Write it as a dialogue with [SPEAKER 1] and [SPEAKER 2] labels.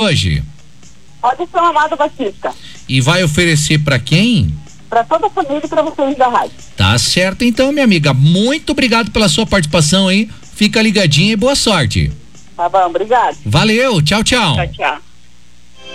[SPEAKER 1] hoje?
[SPEAKER 2] Pode ser um Amado Batista.
[SPEAKER 1] E vai oferecer para quem?
[SPEAKER 2] Para toda a família e para vocês da rádio.
[SPEAKER 1] Tá certo então, minha amiga. Muito obrigado pela sua participação aí. Fica ligadinha e boa sorte.
[SPEAKER 2] Tá bom, obrigado.
[SPEAKER 1] Valeu, tchau, tchau.
[SPEAKER 2] Tchau, tchau.